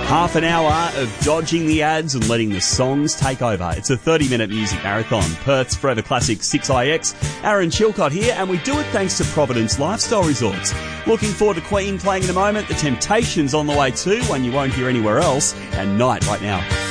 Half an hour of dodging the ads and letting the songs take over. It's a 30-minute music marathon. Perth's Forever Classic 6IX. Aaron Chilcott here, and we do it thanks to Providence Lifestyle Resorts. Looking forward to Queen playing in a moment. The Temptations on the way too, one you won't hear anywhere else. And Night right now.